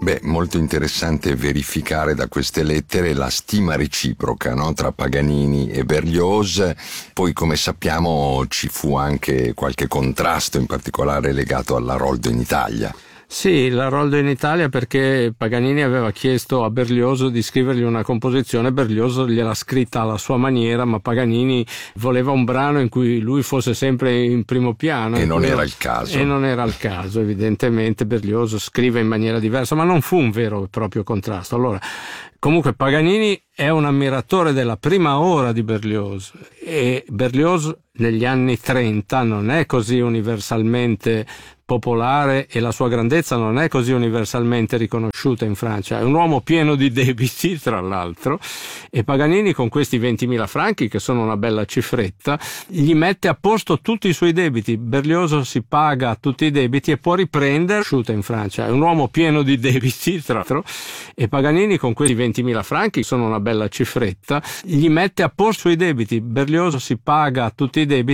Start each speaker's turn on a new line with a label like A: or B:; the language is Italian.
A: Beh, molto interessante verificare da queste lettere la stima reciproca, no? Tra Paganini e Berlioz. Poi, come sappiamo, ci fu anche qualche contrasto, in particolare legato all'Aroldo in Italia.
B: Sì, l'Aroldo in Italia, perché Paganini aveva chiesto a Berlioz di scrivergli una composizione, Berlioz gliel'ha scritta alla sua maniera, ma Paganini voleva un brano in cui lui fosse sempre in primo piano.
A: E non era il caso.
B: E non era il caso, evidentemente Berlioz scrive in maniera diversa, ma non fu un vero e proprio contrasto. Allora, comunque Paganini è un ammiratore della prima ora di Berlioz, e Berlioz negli anni 30 non è così universalmente popolare e la sua grandezza non è così universalmente riconosciuta in Francia. È un uomo pieno di debiti, tra l'altro, e Paganini con questi 20.000 franchi, che sono una bella cifretta, gli mette a posto tutti i suoi debiti. Berlioz si paga tutti i debiti e può riprendere in Francia. È un uomo pieno di debiti, tra l'altro, e Paganini con questi 20.000 franchi, sono una bella cifretta, gli mette a posto i debiti. Berlioz si paga tutti i debiti